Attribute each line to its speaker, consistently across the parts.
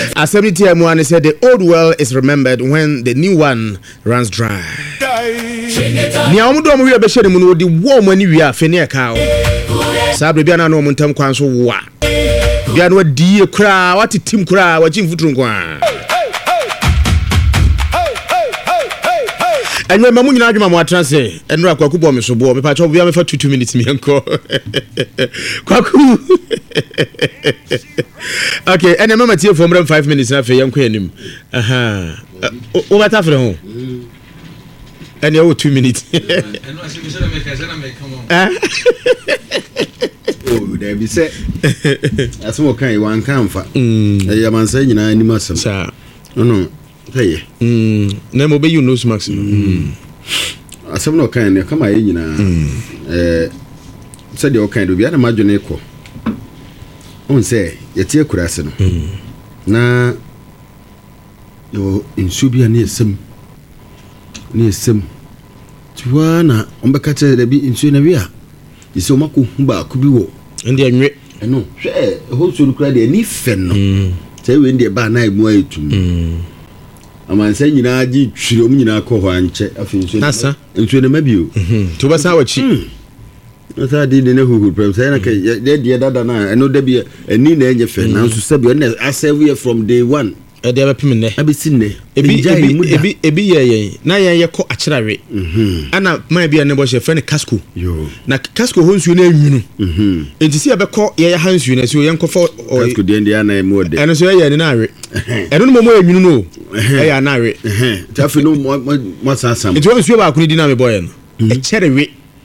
Speaker 1: Assembly Muani said the old well is remembered when the new one runs dry. Niamudo we be share mu no di wo mani wi afa ne ka o. Sabre bia na no montam kwan so wa. Bia no die kura, what team kura, wa jin futuru kwa. Enwe mamu nyina adwuma mo atranse enro akwaku bo me so bo me pa cho bia me fa 2 minutes me enko. Kwaku. Okay, and mama tie for 5 minutes na fe yenko anim. Aha. O bata fre ho. And you 2 minutes. Oh, there be say. That's what kind one can for. I am saying I need muscle. Sir. No. Hey. Nemo be you knows maximum. As some no kind come in said your kind of be an imagine echo. On say, your tear curassino. Na you in Subia near some. Near some Tuana on Bacate the be in Sunavia. Is so Maku Humba could be wo. And then, I know, share a whole sort of credit any fenno. Say when the bar night more to me. A man saying, you know, Chilomina Cohanche, I think, Nasa, and to the maybe to us our chief. I didn't know who would present. Okay, the other night, I know there be a need angel fan. Now to sub your nest, I say we are from day one. I never pimene. I be seen there. Ebi ye na ye ko achirare ana ma bia ne bo she fe ne casco yo na casco ho nsuo na nwunu enti si abekọ ye ha nsuo na so ye nkofo casco de ndia na emo de eno so ye ne na awe eno no mo nwunu no e ya na awe tafi no mo sasam enti wo nsuo ba akuni di na me boy no e cherewe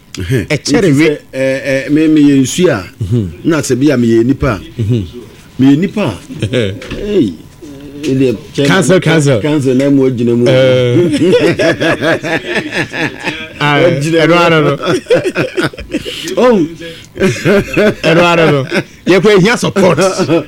Speaker 1: me ye nsuo a na se bia me ye nipa hey cancel na mo gina mu Eduardo ye ko ehia support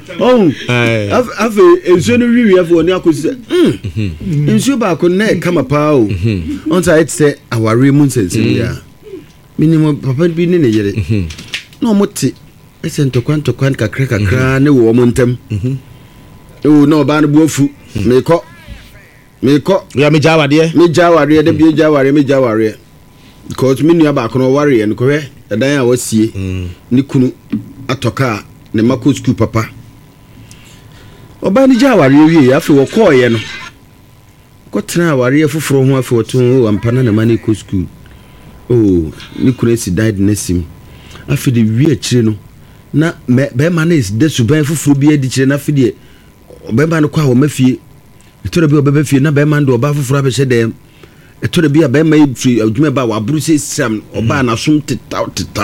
Speaker 1: afi enso no wiwi afi oni akosi enso ba ko na kama pa o on say it say aware mu nsense ya minimum papa bi ne yere no moti esentokwan kakra ne wo mo ntem oh no ba no buofu meko ya me jawade de bi jaware because me nua ba ko no ware en ko hwe edan a wasie ni kunu atoka ne mako school papa oba ni jaware wi afi wo ko ye no ko tena ware fufuro ho afi wotu ampana na mani ko school oh ni kunu si died nesim afi de wi akire no na be man is de suban fufuro bi adi kire na afi de obeba no kwa wo mafie etore bi obeba fie na be man do oba fufura be hyede etore bi aba mai free adwuma ba wa buru se sam oba na som tetaw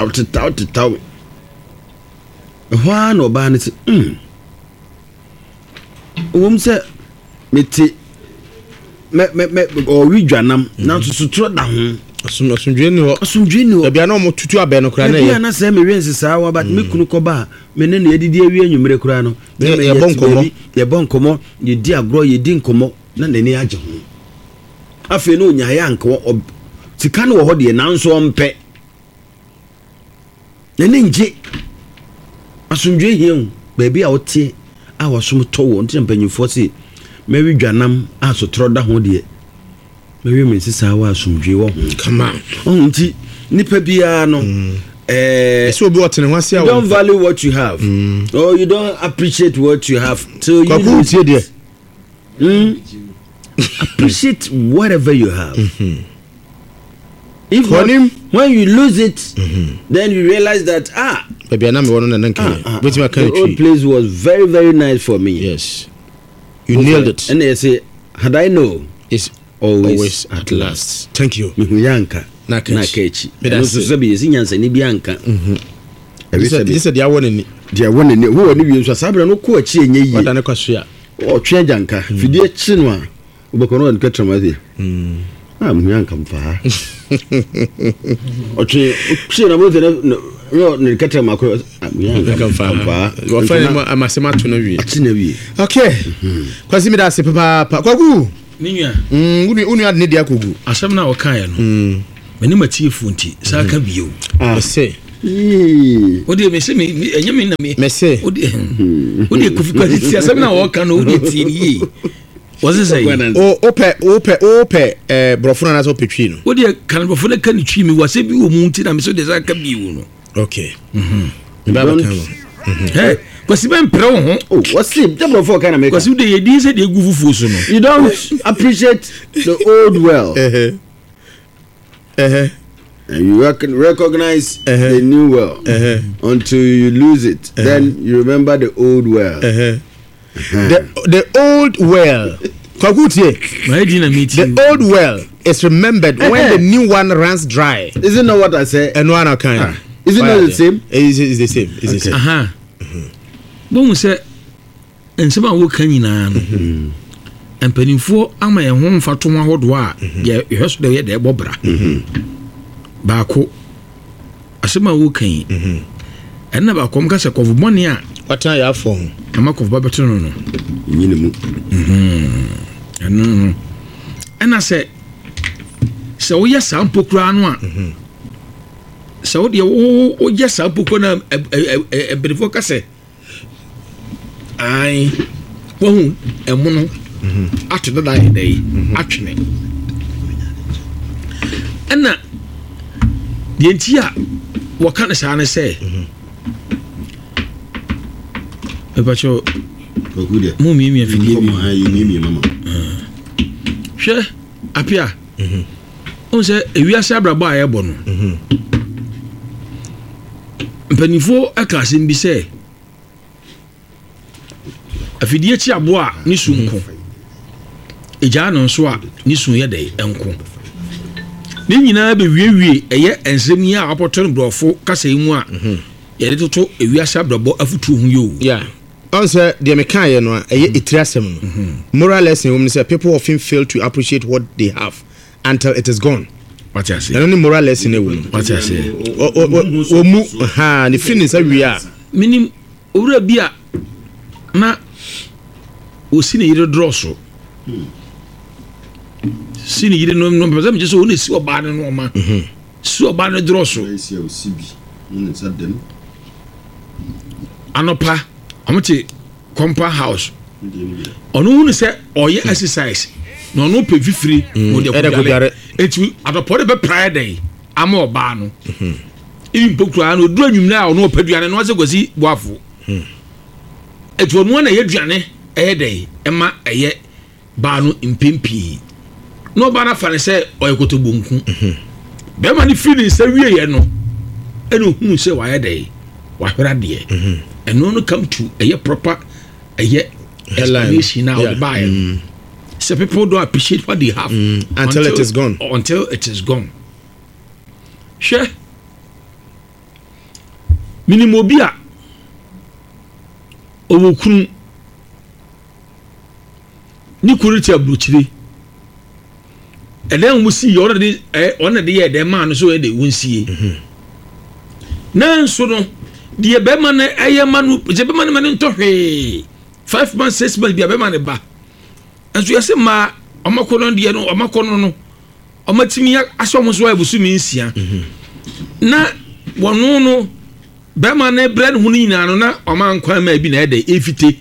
Speaker 1: hwa no oba ne se wom se meti me o widwanam na susutro da ho asumdwe ni ho bia na mo tutu abe no kra na ye bia na se me wense saa wa but me kunu ko ba me ne yedidi awie anwumre kra no ye bonkomo ye di agro ye di nkomo na nani age ho afi no nya ya nko sika no ho de nanso mpe nani nje asumdwe hie ba bia wote a wasum to wo nti mpanyimfo se me widwanam asotro da ho de maybe me sisa wa asumdwe wo come on nti nipa bia no so be what you don't value what you have or you don't appreciate what you have so you appreciate whatever you have if when you lose it then you realize that baby na me wono na nkan wetin ma kan
Speaker 2: the old place was very very nice for me.
Speaker 1: Yes, you nailed it.
Speaker 2: And they say had I know
Speaker 1: it's always at last. Thank you.
Speaker 2: Yanka na kechi. No so be nyansa ni bianka.
Speaker 1: This said dia won ni.
Speaker 2: Dia won ni wo ni wi nso sabra no ko achi enye yi.
Speaker 1: Wada ne kwaso a.
Speaker 2: O twe janka. Fidie chi no a. Obokono on ketrama dey. Yanka mfa. O twe chi na mo de no ne ketrama ko yanka mfa.
Speaker 1: Go find amasema to no wi.
Speaker 2: Achi na wi.
Speaker 1: Okay. Kwasi mi da se papa kwagu.
Speaker 3: Ninya
Speaker 1: unu ad ne dia kogu
Speaker 3: asem na o kan no mani matiefu nti saka bio
Speaker 1: say
Speaker 3: Odi me se me enyame na me.
Speaker 4: Me say.
Speaker 3: Odi Kofi Kwasi asem na wo kan no odi tie was it say
Speaker 4: ope brofo na so petwi no
Speaker 3: odi kan brofo na kan twi mi wase bi wo mu nti na me so de ka bi wo no.
Speaker 4: Okay. Me baba kan.
Speaker 3: Hey, kwasi ben pre wo ho.
Speaker 2: Oh, what's it? The brofo kind of make.
Speaker 3: Kwasi de yedi se de gu fufu so no.
Speaker 2: You don't appreciate the old well. And you recognize the new well until you lose it. Then you remember the old well.
Speaker 4: The old well. The old well is remembered when the new one runs dry.
Speaker 2: Isn't that what I said?
Speaker 4: And one kind.
Speaker 2: Isn't that the same?
Speaker 4: It's the same. It's the same.
Speaker 3: Bon say ensema wo kan nyina no. Empanimfo ama ye ho mfato ahodo a ye hweso de ye de bobra. Baako asema wo kan enna ba kom ka se kovu boni a
Speaker 4: watan ya afo ho
Speaker 3: ama kovu ba beto no
Speaker 2: nyine mu
Speaker 3: enna se wo ya sampo kura no a se wo de wo ya sampo ko na ebrefo ka se ai wo hu emu no atwe da dai atwene enna yentia wakana sana say ebacho
Speaker 2: okude
Speaker 3: mu mi afidie bi
Speaker 2: mi mama
Speaker 3: hwe apia on say ewiase abrabo a yebo no mpanifo akase mbi say afidie chi abo a ni sunko eja no so a ni sun ye dai enko ni nyina be wiewie eye ensem yi a apoto brofo kasa yi mu a ye de toto ewiase abrabo afutu hu yo
Speaker 4: yeah on say the mekan ye no eye itrasem no moral lesson we say people often fail to appreciate what they have until it is gone.
Speaker 3: What I say?
Speaker 4: No moral lesson e wo
Speaker 3: what I say
Speaker 4: o mu ha the feelings awi a
Speaker 3: minim owura bi a na osine yire drosso sini yire no pese me so oni si oba no ma si oba no drosso
Speaker 2: esi o sibi no sadem
Speaker 3: anopa amote compound house onu hu se oye exercise no no pe fifiri o de ko etu adopo de be pride ama oba no even pokura no duru anwum na ono opaduane no se gosi boafo etu onu na ye duane dey ema eye ba no impempi no ba na fa ne se oyekoto bonku be ma ni feeling se wie ye no eno hu se wa ye dey wa hwera de eno no come to eye proper eye explanation now the buy so people don't appreciate what they have
Speaker 4: until it is gone
Speaker 3: she minimobia owokunu ni kuriti abrochiri eden musi yo de on de ye de man so de wonsie nanso no de be man eye manu je be man ntohwe 5 months 6 months de be man ba anso yese ma omakono de no omakono no omatimi aso so abusu mi nsia na wono no be man brand hu ni nyina no na omankwan ma bi na e de efite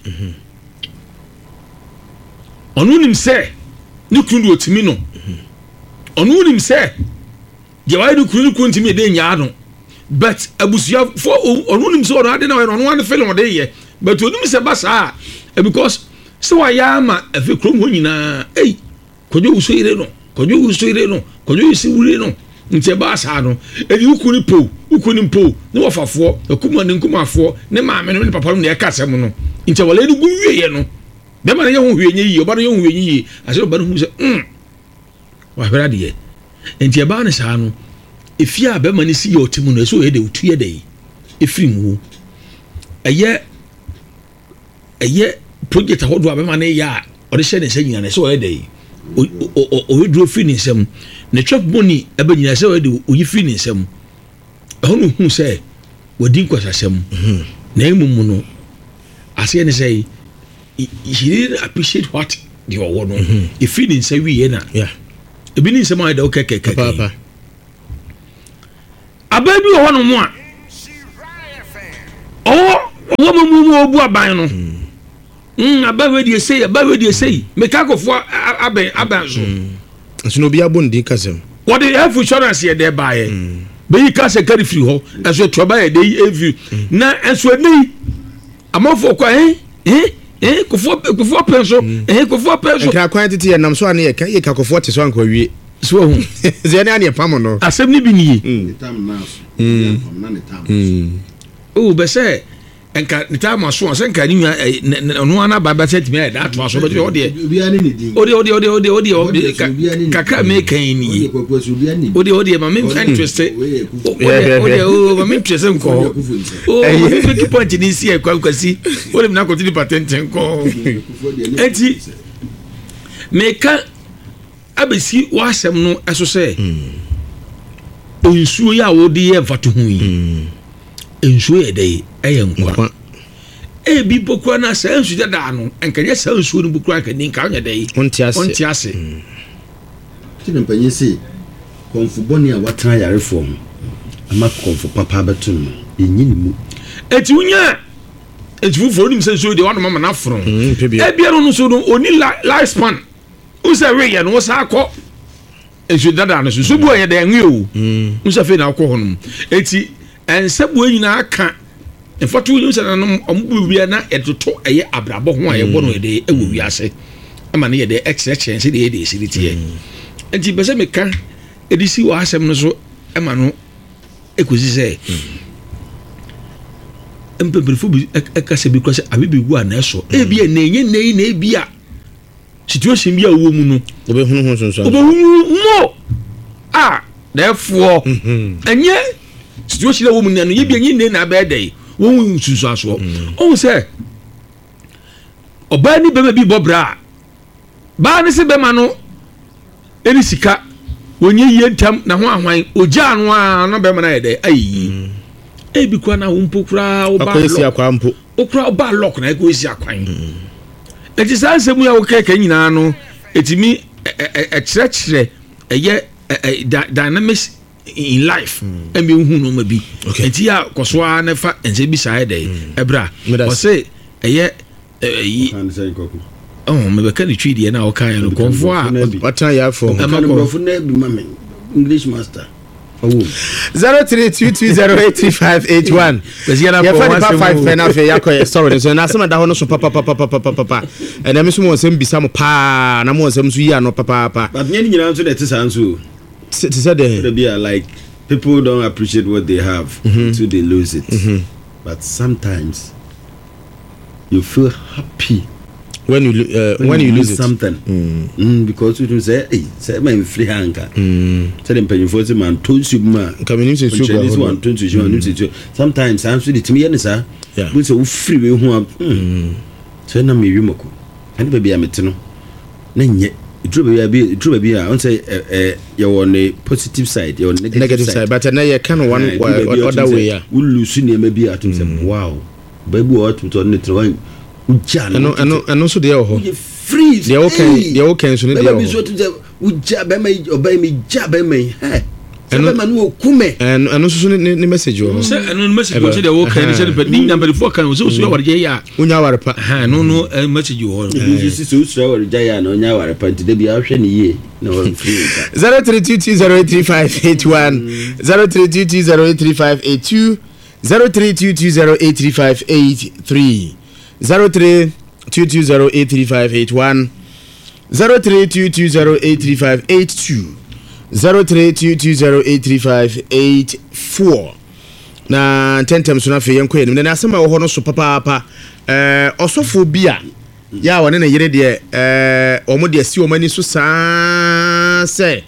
Speaker 3: onu nim se ni kunu otimi no onu nim se je wa ni kunu ntimi de nya no but abusuya for onu nim se onu ade na onu wan film ode ye but onu nim se basa because so wa ya ma afi krom ho nyina kojo usire no kojo isi wure no nti basa no edi ukuni po ne wafafo akuma ne nkumafo ne maame no ne papa no ne ekasem no nti wale ni guwie ye no be ma ne ho hwenye yi oba ne ho hwenye yi ase oba ne hu se wa hwera de ye enti e ba ne sa no efia be ma ne si ye otimu no so ye de otu ye de efiri mu eye project ahodo abe ma ne ya o de hye ne se nyina ne so ye de o wedro firi ne nsem ne chop money ebe nyina se o de o yi firi ne nsem ho no hu se wadi nkwasasem na emumu no ase ne say he didn't appreciate what they were one. If he didn't say we na,
Speaker 4: yeah.
Speaker 3: Ebi ni nsema ida okay.
Speaker 4: Papa.
Speaker 3: Ababi o one more. mu obu aban no abawe de sei meka kofo aban so
Speaker 4: no bia bondi kasem
Speaker 3: what the health insurance here there buy be you can say carry free ho enso troba e dey every na enso nei amofo kwa kofo penso
Speaker 4: ka kwan tete ye nam so ane ye ka kofo te so anko wie
Speaker 3: so hu
Speaker 4: ze ne ane pam no
Speaker 3: asem ni bi ni
Speaker 1: time now
Speaker 3: oh be say enka ni time aso on senka ni no ana baba set me that aso be o de odi kaka me kan ni odi ma me interested odi ma me interested nko make point ni si e kwasi odi na ko ti patent nko enti me ka abesi wa asem no eso se ensuo ya odi e fatu hu yi ensuo ye dey eyenkwa bi bokura na sa ensu dada no enkanye sa ensuo no bokura ka ni nka nya dey onti ase
Speaker 1: tinempanye si konfuboni a watana yare form ama konfu papa betun enyini mu
Speaker 3: eti unya eti fufo nim se ensuo dey wano mama na foro bia no so no oni life span usa we ye no sa akọ ensuo dada no so bu ye dey nwe o usa fe na akọ hono eti ensabu nyina aka enfatu yu sana no ombu bia na etoto eye abrabo ho aye bono ede ewo wiase ama ne yede extra se de ede siritie enti bese meka edisi wa asem no so ama no ekosi se empemperfo bi ekase bi kwase abibi gu ana so bia na enye nei na bia situation bia wo mu no
Speaker 4: obehunu ho sonso
Speaker 3: obehunu mo therefore enye situation wo mu na no ye bia enye nei na ba dai won susu aso on say oba ni bema bi bobra ba ni se bema no eni sika wonye yie ntam na ho ahwan oja no no bema na yede ayi bi kwa na wompokura oba
Speaker 4: akwesi akwampo
Speaker 3: okura oba lock na akwesi akwan eti sanse mu ya wokeka nyina no etimi kire eye dynamics in life and be who no maybe enti ya kosoa na fa ense bi sai dey ebra o say eye me be kan twi dey na o kan no konfo a
Speaker 4: watan ya for
Speaker 1: konfo na bi mame English master
Speaker 4: 0322083581 ya fa pa 5 pena fe yakọ sorry so na asema da ho no so papa and am so mo sem bisa mo pa na mo sem so yi ano papa
Speaker 1: but nyani nyina so dey tisa nso like people don't appreciate what they have until they lose it. But sometimes you feel happy
Speaker 4: when you lose
Speaker 1: something. Because you say, "Hey, say my free hanker." Say them paying for man told you man. This one told you. Sometimes I'm sure to me, sir. We say free we who. So na me yumoko. And baby I'm etino. Nenye. True baby I won't say you on a positive side, your negative side,
Speaker 4: but now you can one other way.
Speaker 1: We'll lose maybe at him. Wow, baby, what to turn it around.
Speaker 4: And also they are
Speaker 1: free.
Speaker 4: They okay. So they
Speaker 1: obey me, jab me. And
Speaker 4: also the message you
Speaker 3: say and message go say they okay they say but number 4 can so so wari ya
Speaker 4: unya warepa
Speaker 3: no message you all
Speaker 1: you see so wari ya no unya warepa nti be ahwe ne ye na wari free
Speaker 4: 0322083581 0322083582 0322083583 0322083581 0322083582 0322083584 na tentem so na fe yenko yenim na asema wo ho no so papa osofo bia ya wone na yire de omo de si omani so saa se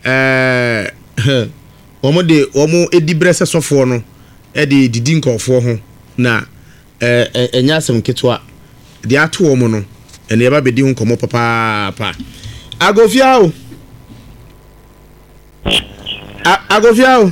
Speaker 4: omo edibrese sofo no e de didi nkofo ho na enya asem ketwa de ato omo no ene eba bedi ho nkomo papa agofia o Agofia.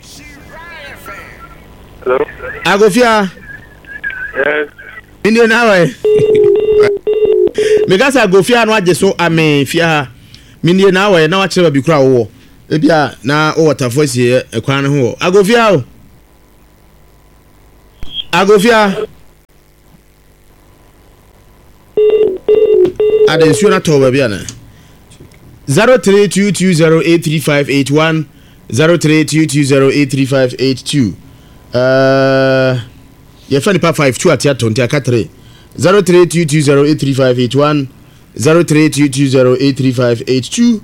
Speaker 5: Hello.
Speaker 4: Agofia.
Speaker 5: Yes.
Speaker 4: Ndio nawe. Megasa Agofia no ajeso ame fia. Minnie nawe na wacheba bi kura wo. Ebia na o waterfall ekwan ho. Agofia. ade nsuo na to ba bia na 0322083581 0322083582 ye fa nipa 52 atia tonti aka 3 0322083581 0322083582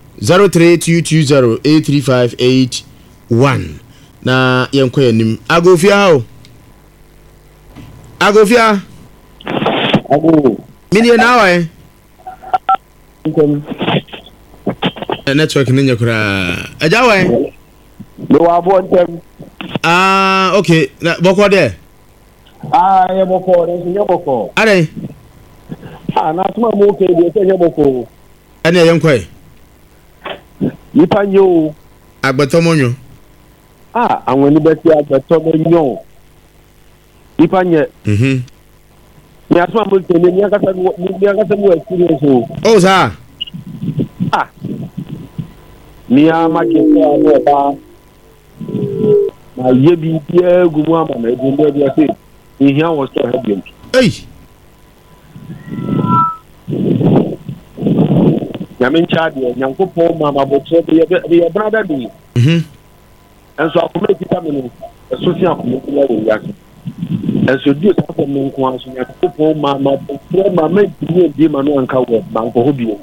Speaker 4: 0322083581 na yenko yanim agofia mini na wa network ninya kura aja wa
Speaker 5: do wa bontem
Speaker 4: okay na boko de
Speaker 5: ye boko de nye boko
Speaker 4: are
Speaker 5: na tuma mo ke de nye boko
Speaker 4: ene yenko
Speaker 5: nipa nyo
Speaker 4: agbetomonyo
Speaker 5: àwọn ni beti agbetomonyo nipa nye ni atuma mo ke ni akasa mo experience
Speaker 4: o sa
Speaker 5: ni ama ke no ba na ye bi tie gumu ama na ebi ndo dia se ihia wo so ha bi Yamin Chadi, Yankopo, Mama Bocho, the brother do. And so I commit it a social community. And so do something in Kwanson, Yankopo, Mama Bocho, Mamma, Dimano and Coward, Banco Hobio.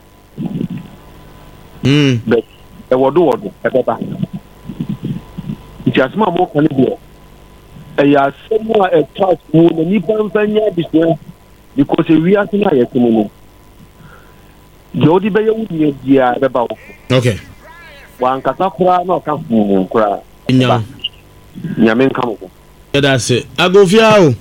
Speaker 5: But there were do at the back. It has more Canadian. I have somewhere a touch more than Nippon Panya business because we are tonight. Jodi be you nie dia be ba wo.
Speaker 4: Okay.
Speaker 5: Wan kasa kura na ka fu kura.
Speaker 4: Nya.
Speaker 5: Nyame nka mo.
Speaker 4: That's it. Agofia o.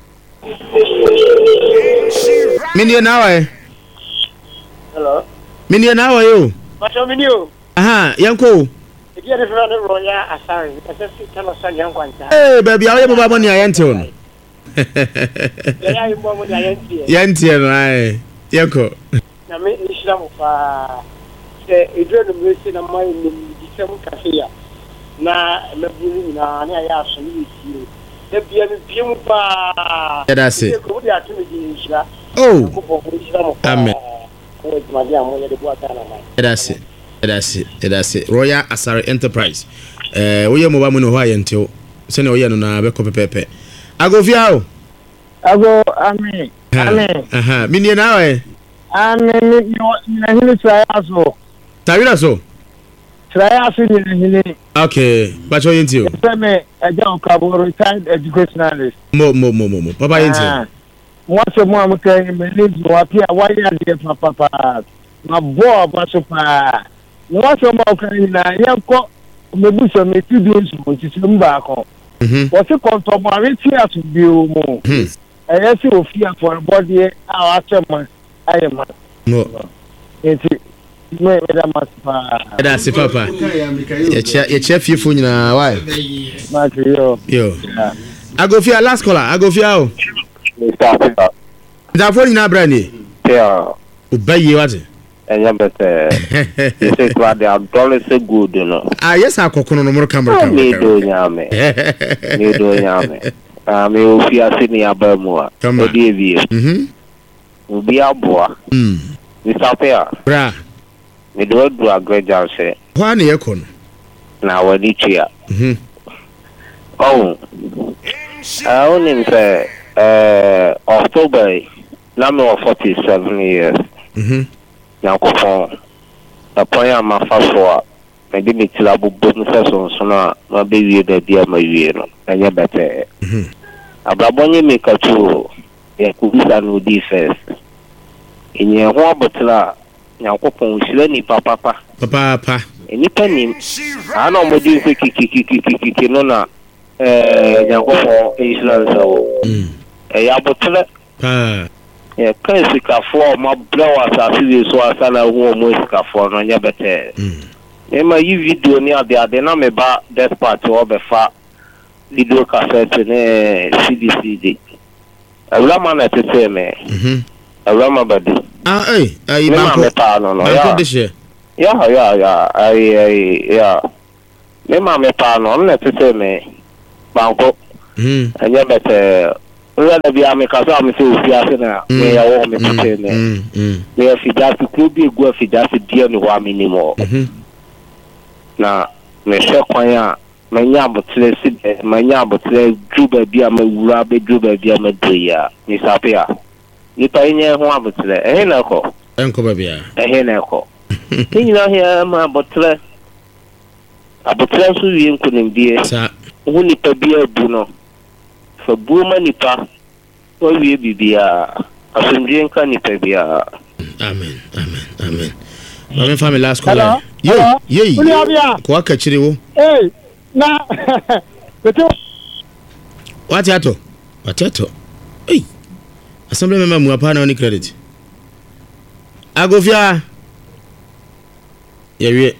Speaker 4: Mini na wa.
Speaker 6: Hello.
Speaker 4: Mini na wa yo.
Speaker 6: Macho mini o.
Speaker 4: Aha, yanko.
Speaker 6: Edia de fana ro ya asari. Ese si tano sa yanko anta.
Speaker 4: Baby, aye baba mo ni ayente o no.
Speaker 6: Ya yi mo ni ayente.
Speaker 4: Yente no ai. Yanko.
Speaker 6: Na me ishira mo fa se edre no me se na mai no disem kafia na me buru na na ya so ni si e bia me biem pa
Speaker 4: that's it
Speaker 6: ko dia tu me di ishira
Speaker 4: oh
Speaker 6: ko bo ishira mo
Speaker 4: amen
Speaker 6: ko ma dia mo ya de bua ta na mai
Speaker 4: that's it Royal Asari Enterprise wo ye mo ba mo no ho ayente se na wo ye no na be ko pepepe agofia o
Speaker 5: Ago amen
Speaker 4: aha mini na we
Speaker 5: na hini triaso.
Speaker 4: Tawira so?
Speaker 5: Triaso ni hini.
Speaker 4: Okay, but what you
Speaker 5: Seme eja okabo retired educationalist.
Speaker 4: Mo. Papa yenti.
Speaker 5: Once mo amka ni meliz wa pia wa ya de papa. Na bo ba so pa. Once mo amka ni na yanko mebuso me studios mo tisim ba ko. What's the contemporary theater bi o mo. Eyesi ofia for body a wa chema. I am
Speaker 4: no.
Speaker 5: It's
Speaker 4: that's it, Papa. Your chef, you phone now. Why? Yo. Agofia, last caller. Agofia. That phone now, Brandy.
Speaker 7: Yeah.
Speaker 4: Obey you, what?
Speaker 7: And you better. You say, "What they are dollars so good, you know."
Speaker 4: Yes, I could no more camera.
Speaker 7: Me do yame. Me ofia sini abamua.
Speaker 4: Come on.
Speaker 7: Ubi aboa. Mr. Pea.
Speaker 4: Bra.
Speaker 7: Me do agreja se.
Speaker 4: Kwa ni yeko no.
Speaker 7: Na wani chia. Oh. Onim say October na me 47 years. Na ko upon ya mafaso a me di me tila bu bonus so na ma be wie da dia ma wie no. Anya bete. Abrabonye me ka tu e kubisa no di first. Enye ho abotla Nyankopon hire ni papa. Enipa nim ana omodi se kiki no na Nyankopon Islam so. Ya abotla kan sikafo ma brawa asase so asala ho mo sikafo no nya bete. Ema yi video ni ade na me ba that part o be fa video cassette ne CD. Awla man na tete me. Awla badi.
Speaker 4: Ai banko.
Speaker 7: No. Yeah. Me ma me pa no na tete me. Banko. Anya bete Whether be a make us am say ofiase na me ya wo me tete ne. Me fi just could be go fi just dear no wa minimum. Na me hwe kwan a manya abotre si manya abotre juba bia ma wura be juba bia ma doya ni sapia ni pa nye ho abotre na ko
Speaker 4: enko ba bia
Speaker 7: na ko ni na hia ma abotre so wi enko ne bie
Speaker 4: sa
Speaker 7: hu ni pa bia bu no fa bu ma ni pa o wi bibia asundien ka ni pa bia.
Speaker 4: Amen. Mama family last call. Yey. Ko aka chire wo.
Speaker 6: Na beto
Speaker 4: what ato hey assembly member mu apa na oni credit agofia yewie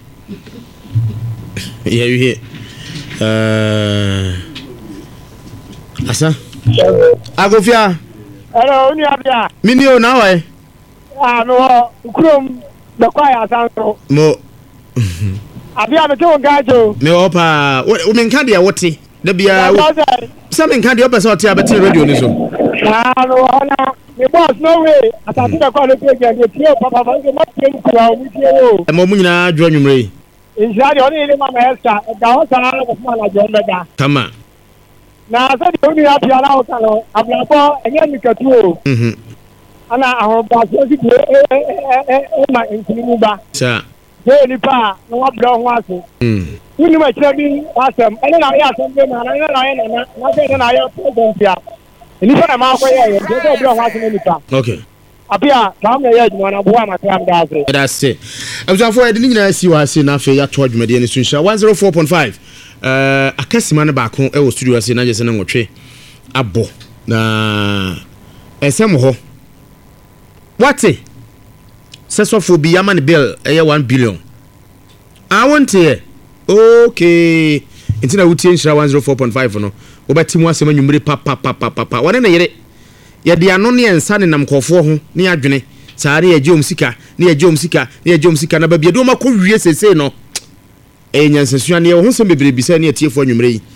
Speaker 4: asa agofia
Speaker 6: hello oni abia
Speaker 4: mini o na wai
Speaker 6: no krom the choir asanso
Speaker 4: mo
Speaker 6: abia beto gajo
Speaker 4: me opa o men kan dia wote da bia some men kan dia opa so te abeti radio ni so
Speaker 6: no na me boss no way atati da kwa le page and tie papa fa ma tie ku wa mu tie o
Speaker 4: e mo mu nyina adwo nwumre
Speaker 6: injari oni ile mama Esther da ho sana ko ma la jo mega
Speaker 4: kama
Speaker 6: na so di oni abia la o sano abia bo enye mi katu o ana ahon ba so si ma intini ba
Speaker 4: sa
Speaker 6: ye ni pa no wa bro ho aso ni ma kira bi asem ene na ya asem be na na se na ya president ya ni pa na ma ko ye je bro ho aso ni pa
Speaker 4: okay
Speaker 6: apia kam na ye adwuma na bo ama tam da ase
Speaker 4: that's it abusafo edi nyina si wa ase na fe ya to adwumade ni sunhya 104.5 akasima na ba ko e wo studio ase na je se na nwotwe abo na esem ho wate sesofo bi yamani bill 1 billion I want here okay intina wutie nshira 104.5 no obatimu asema nwumre papa wane na yere ye de ano ne ensa ne namkofo ho ne adwene saare ye jom sika na ba biedo ma ko wie sese no enyansesua ne ho sem bebre bisa ne atiefo nwumre yi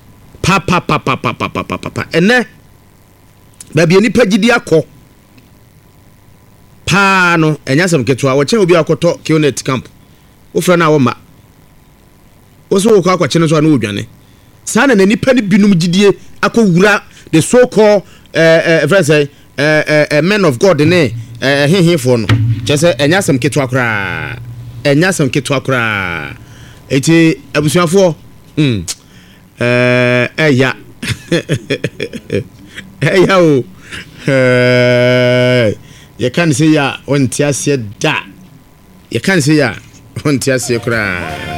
Speaker 4: papa ene ba bie nipa gidi akọ pa no enyasem ketwa wo chen obi akoto Kionet camp wo fra na wo ma wo so wo akwa chen so na odwane sa na nipa ni binum gidie akowura the so called friends men of God ne for no chese enyasem ketwa kra eti abusuafo eya o you can't say ya on tiasia da you can't say ya on tiasia kra